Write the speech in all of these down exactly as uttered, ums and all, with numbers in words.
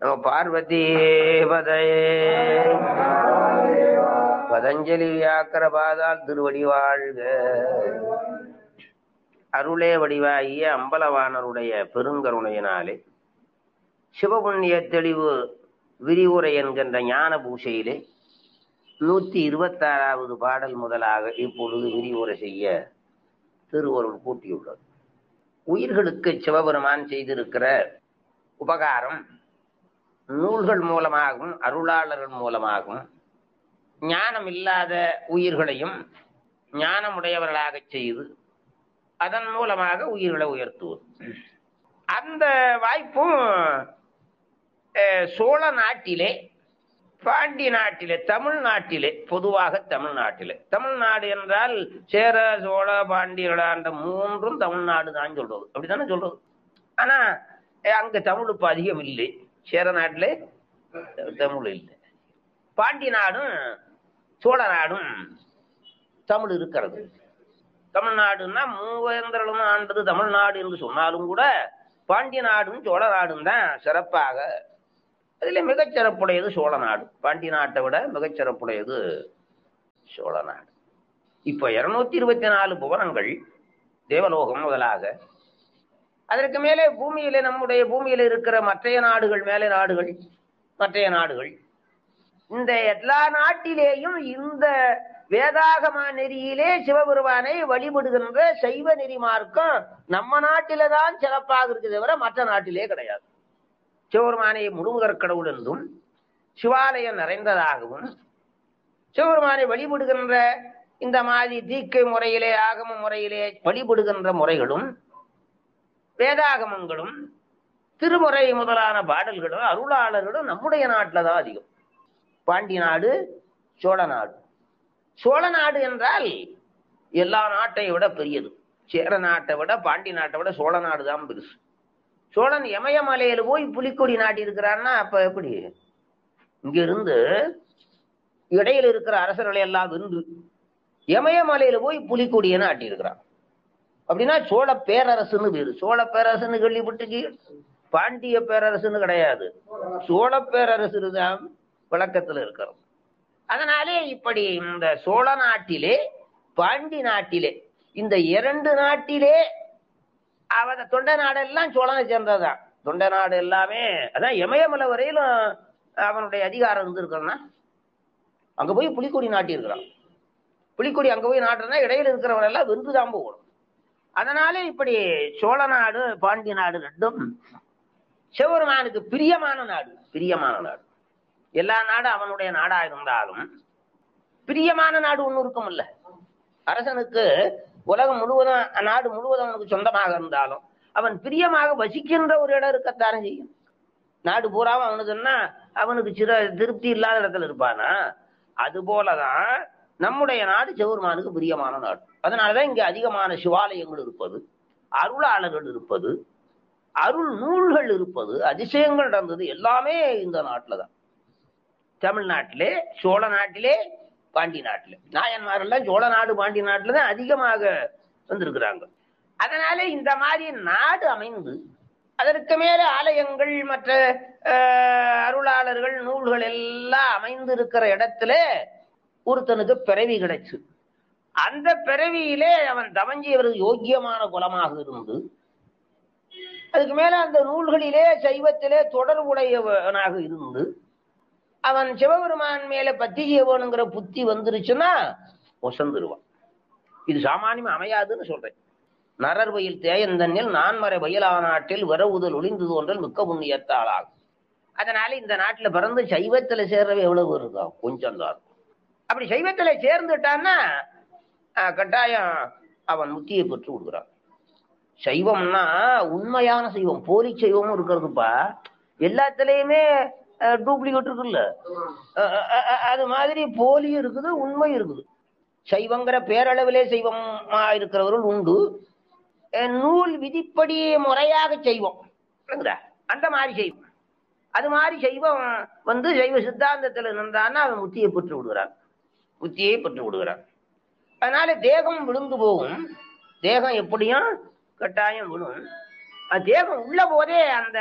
நம பார்வதி பதையே. பதஞ்சலி வியாக்கர பாதால் திருவடி வாழ்க. அருளே வடிவாகிய அம்பலவானருடைய பெருங்கருணையினாலே சிவபுண்ணிய தெளிவு விரிவுரை என்கின்ற ஞான பூசையிலே நூத்தி இருபத்தி ஆறாவது பாடல் முதலாக இப்பொழுது விரிவுரை செய்ய திருவருள் கூட்டியுள்ளது. உயிர்களுக்கு சிவபெருமான் செய்திருக்கிற உபகாரம் நூல்கள் மூலமாகவும் அருளாளர்கள் மூலமாகவும் ஞானம் இல்லாத உயிர்களையும் ஞானமுடையவர்களாக செய்து அதன் மூலமாக உயிர்களை உயர்த்துவது. அந்த வாய்ப்பும் சோழ நாட்டிலே, பாண்டி நாட்டிலே, தமிழ்நாட்டிலே, பொதுவாக தமிழ்நாட்டிலே, தமிழ்நாடு என்றால் சேர சோழ பாண்டியர்களா அந்த மூன்றும் தமிழ்நாடு தான் சொல்றது, அப்படித்தானே சொல்றது. ஆனா அங்க தமிழ் இப்ப அதிகம் இல்லை. சேர நாட்டிலே தமிழ் இல்லை. பாண்டி நாடும் சோழ நாடும் தமிழ் இருக்கிறது. தமிழ்நாடுன்னா மூவேந்தர்களும் ஆண்டது தமிழ்நாடு என்று சொன்னாலும் கூட பாண்டிய நாடும் சோழ நாடும் தான் சிறப்பாக. அதுல மிகச்சிறப்புடையது சோழ நாடு. பாண்டிய நாட்டை விட மிகச்சிறப்புடையது சோழ நாடு. இப்ப இருநூத்தி இருபத்தி நாலு புவனங்கள் தேவலோகம் முதலாக, அதற்கு மேலே பூமியில நம்முடைய பூமியில இருக்கிற மற்றைய நாடுகள், மேலே நாடுகள், மற்றைய நாடுகள், இந்த எல்லா நாட்டிலேயும் இந்த வேதாகம நெறியிலே சிவபெருமானை வழிபடுகின்ற சைவ நெறி மார்க்கம் நம்ம நாட்டில தான் சிறப்பாக இருக்குது, தவிர மற்ற நாட்டிலே கிடையாது. சிவபெருமானை முழுமுதற் கடவுள் என்றும் சிவாலயம் நிறைந்ததாகவும் சிவபெருமானை வழிபடுகின்ற இந்த மாதிரி தீக்கை முறையிலே ஆகம முறையிலே வழிபடுகின்ற முறைகளும் வேதாகமங்களும் திருமுறை முதலான பாடல்களும் அருளாளர்களும் நம்முடைய நாட்டில தான் அதிகம். பாண்டி நாடு, சோழ நாடு. சோழ நாடு என்றால் எல்லா நாட்டை விட பெரியது. சேர நாட்டை விட பாண்டி நாட்டை விட சோழ நாடு தான் பெருசு. சோழன் இமயமலையில போய் புலிக்கொடி நாட்டி இருக்கிறான்னா அப்ப எப்படி? இங்க இருந்து இடையில இருக்கிற அரசர்களை எல்லாம் வென்று இமயமலையில போய் புலிக்கொடியை நாட்டி இருக்கிறான். அப்படின்னா சோழ பேரரசுன்னு பேரு. சோழ பேரரசுன்னு கேள்விப்பட்டு, பாண்டிய பேரரசுன்னு கிடையாது, சோழ பேரரசு தான் விளக்கத்துல இருக்கிறோம். அதனாலே இப்படி இந்த சோழ நாட்டிலே பாண்டி நாட்டிலே இந்த இரண்டு நாட்டிலே அவன் தொண்டை நாடெல்லாம் சோழனை சேர்ந்ததுதான். தொண்டை நாடு எல்லாமே அதான் இமயமலை வரையிலும் அவனுடைய அதிகாரம் இருந்திருக்கான்னா அங்க போய் புலிக்கொடி நாட்டி இருக்கிறான். புலிக்கொடி அங்க போய் நாட்டுறனா இடையில இருக்கிறவன் எல்லாம் வென்றுதான் போகணும். அதனாலே இப்படி சோழ நாடு பாண்டி நாடு ரெண்டும் சிவபெருமானுக்கு பிரியமான நாடு. பிரியமான நாடு. எல்லா நாடும் அவனுடைய நாடா இருந்தாலும் பிரியமான நாடு ஒண்ணு இருக்கும் இல்ல. அரசனுக்கு உலகம் முழுவதும் நாடு முழுவதும் அவனுக்கு சொந்தமாக இருந்தாலும் அவன் பிரியமாக வசிக்கின்ற ஒரு இடம் இருக்கத்தானே செய்யும். நாடு பூராவும் அவனுக்குன்னா அவனுக்கு சிற திருப்தி இல்லாத இடத்துல இருப்பானா, அது போலதான் நம்முடைய நாடு சிவபெருமானுக்கு பிரியமான நாடு. அதனாலதான் இங்க அதிகமான சிவாலயங்கள் இருப்பது, அருளாளர்கள் இருப்பது, அருள் நூல்கள் இருப்பது, அதிசயங்கள் நடந்தது எல்லாமே இந்த நாட்டில்தான். தமிழ்நாட்டிலே, சோழ நாட்டிலே, பாண்டி நாட்டிலே. நாயன்மாரெல்லாம் சோழ நாடு பாண்டி நாட்டில தான் அதிகமாக வந்திருக்கிறாங்க. அதனால இந்த மாதிரி நாடு அமைந்து அதற்கு மேல ஆலயங்கள் மற்ற அருளாளர்கள் நூல்கள் எல்லாம் அமைந்து இருக்கிற இடத்துல ஒருத்தனுக்கு பிறவி கிடைச்சு. அந்த பிறவியிலே அவன் தவஞ்சியவருக்கு யோக்கியமான குலமாக இருந்து அதுக்கு மேல அந்த நூல்களிலே சைவத்திலே தொடர்புடையவனாக இருந்து அவன் சிவபெருமான் மேல பத்தி செய்வனுங்கிற புத்தி வந்துருச்சுன்னா ஒசந்துருவான். இது சாமானியம் அமையாதுன்னு சொல்றேன். நரர் வயல் தேயந்தன்னில் நான்மறை வயலா நாட்டில் வரவுதல் ஒளிந்து தோன்றல் மிக்க புண்ணியத்தால் ஆகும். அதனால இந்த நாட்டுல பிறந்து சைவத்துல சேர்றவை எவ்வளவு இருக்கா? கொஞ்சம் தான். அப்படி சைவத்துல சேர்ந்துட்டான்னா கட்டாயம் அவன் முத்தியை பெற்று கொடுக்குறான். சைவம்னா உண்மையான சைவம், போலி சைவமும் இருக்கிறதுப்பா. எல்லாத்துலயுமே டூப்ளிகேட் இருக்குல்ல, அது மாதிரி போலியும் இருக்குது, உண்மையும் இருக்குது. சைவங்கிற பேரளவிலே சைவமா இருக்கிறவர்கள் உண்டு. நூல் விதிப்படி முறையாக செய்வோம் அந்த மாதிரி செய்வோம். அது மாதிரி செய்வம் வந்து சைவ சித்தாந்தத்துல நின்றான்னா அவன் முத்தியை பெற்று விடுகிறான். முத்தியை பெற்று விடுகிறான். அதனால தேகம் விழுந்து போகும். தேகம் எப்படியும் கட்டாயம் விழும். தேகம் உள்ள போதே அந்த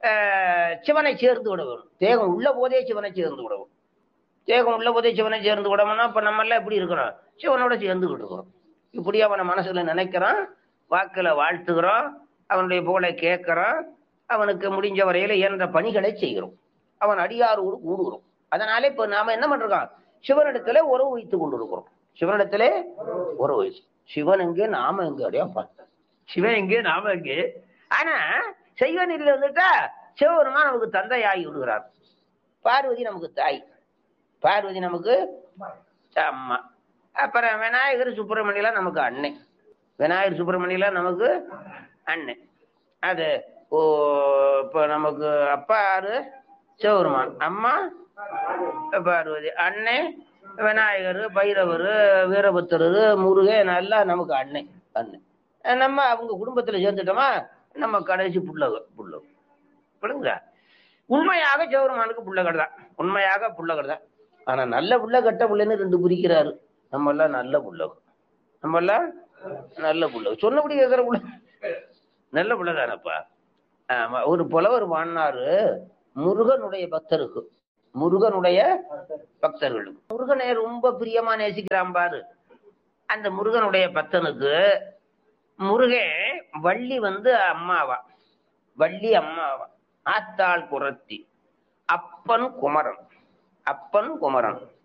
ஆஹ் சிவனை சேர்ந்து விட வேணும். தேகம் உள்ள போதே சிவனை சேர்ந்து விடவும். தேகம் உள்ள போதே சிவனை சேர்ந்து விடணும்னா இப்ப நம்ம எல்லாம் எப்படி இருக்கிறோம்? சிவனோட சேர்ந்துகிட்டு இருக்கிறோம். இப்படி அவனை மனசுல நினைக்கிறான், வாக்குல வாழ்த்துகிறோம், அவனுடைய புகழை கேட்கிறோம், அவனுக்கு முடிஞ்ச வரையில இயன்ற பணிகளை செய்கிறோம், அவன் அடியாரோடு கூடுகிறோம். அதனால இப்ப நாம என்ன பண்றோம்? சிவனிடத்துல உறவு வைத்துக் கொண்டிருக்கிறோம். சிவனிடத்திலே உறவு வைத்து, சிவன் எங்கே நாம எங்க அடையா பார்த்தோம். சிவன் எங்கே நாம எங்கே. ஆனா செய்வனில் வந்துட்டா சிவபெருமா நமக்கு தந்தையாகி விடுகிறார். பார்வதி நமக்கு தாய், பார்வதி நமக்கு அம்மா. அப்புறம் விநாயகர் சுப்பிரமணியெல்லாம் நமக்கு அண்ணன், விநாயகர் சுப்பிரமணியெல்லாம் நமக்கு அண்ணன். அது ஓ இப்ப நமக்கு அப்பா யாரு? சிவபெருமான், அம்மா பார்வதி, அண்ணன் விநாயகர், பைரவர், வீரபத்திரர், முருகன் எல்லாம் நமக்கு அண்ணன் அண்ணன். நம்ம அவங்க குடும்பத்துல சேர்ந்துட்டோமா நம்ம கடைசி புள்ளக புள்ளக புரியுங்களா? உண்மையாக சிவபெருமானுக்கு புள்ளகர் தான், உண்மையாக புள்ளகர் தான். ஆனா நல்ல புள்ள கெட்ட புள்ளன்னு ரெண்டு குறிக்கிறாரு. நம்ம எல்லாம் நல்ல புள்ளகம், நம்ம எல்லாம் நல்ல புள்ளகம், சொன்னபடி கேட்கிற புள்ள நல்ல புள்ளதானப்பா. ஆமா, ஒரு புலவர் வாங்கினாரு முருகனுடைய பக்தருக்கு, முருகனுடைய பக்தர்களுக்கு. முருகனை ரொம்ப பிரியமா நேசிக்கிறான் பாரு. அந்த முருகனுடைய பக்தனுக்கு முருகன் வள்ளி வந்து அம்மாவா, வள்ளி அம்மாவா, ஆத்தாள் குரத்தி, அப்பன் குமரன், அப்பன் குமரன்,